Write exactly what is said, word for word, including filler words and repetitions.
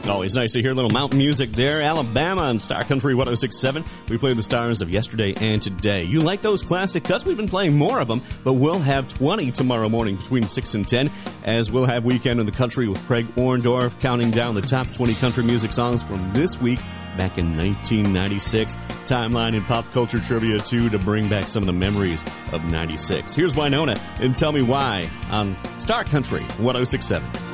Always nice to hear a little mountain music there. Alabama on Star Country one oh six point seven. We play the stars of yesterday and today. You like those classic cuts? We've been playing more of them, but we'll have twenty tomorrow morning between six and ten, as we'll have Weekend in the Country with Craig Orndorff counting down the top twenty country music songs from this week back in nineteen ninety-six. Timeline and pop culture trivia, too, to bring back some of the memories of ninety-six. Here's Winona and Tell Me Why on Star Country one oh six point seven.